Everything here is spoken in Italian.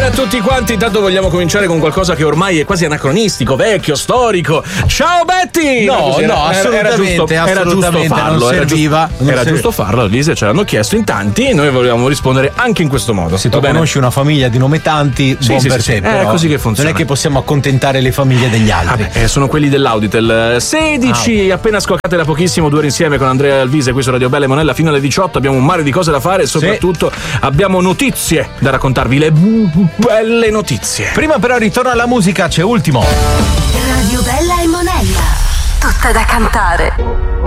a tutti quanti. Intanto vogliamo cominciare con qualcosa che ormai è quasi anacronistico, vecchio, storico. Ciao Betty! No, assolutamente, era giusto farlo, non serviva. Era giusto farlo, Lise, ce l'hanno chiesto in tanti e noi volevamo rispondere anche in questo modo. Se tu conosci una famiglia di nome Tanti, buon per te. È così che funziona. Non è che possiamo accontentare le famiglie degli altri. Sono quelli dell'Auditel. 16, appena scoccate da pochissimo, 2 ore insieme con Andrea Alvise qui su Radio Bella e Monella fino alle 18. Abbiamo un mare di cose da fare e soprattutto abbiamo notizie da raccontarvi, le belle notizie. Prima però ritorno alla musica, c'è Ultimo. Radio Bella e Monella, tutta da cantare.